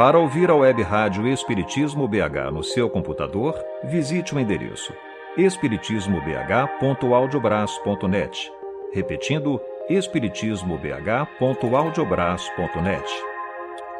Para ouvir a web rádio Espiritismo BH no seu computador, visite o endereço espiritismobh.audiobraço.net. Repetindo, espiritismobh.audiobraço.net.